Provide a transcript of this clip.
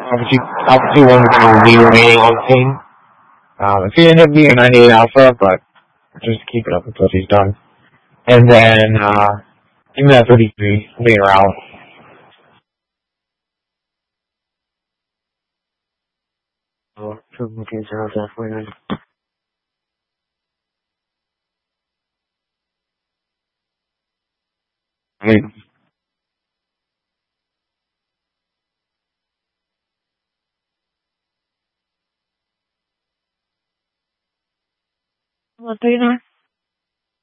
obviously one will be remaining on the team. If he ends up being a 98 alpha, but just keep it up until he's done. And then, give me that 33, being around. Oh, okay, so how's that for you? I mean, What do you know?